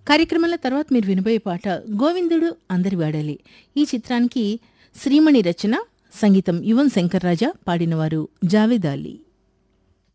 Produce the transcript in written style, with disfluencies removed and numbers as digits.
కార్యక్రమాల తర్వాత మీరు వినబోయే పాట గోవిందుడు అందరి వాడాలి. ఈ చిత్రానికి శ్రీమణి రచన, సంగీతం యువన్ శంకర్ రాజా, పాడినవారు జావేద్ అలీ.